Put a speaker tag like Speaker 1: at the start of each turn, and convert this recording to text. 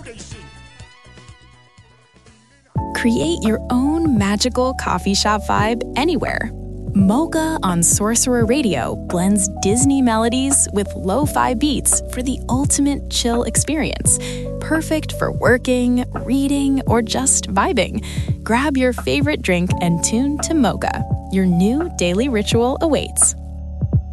Speaker 1: Create your own magical coffee shop vibe anywhere. Mocha on Sorcerer Radio blends Disney melodies with lo-fi beats for the ultimate chill experience. Perfect for working, reading, or just vibing. Grab your favorite drink and tune to Mocha. Your new daily ritual awaits.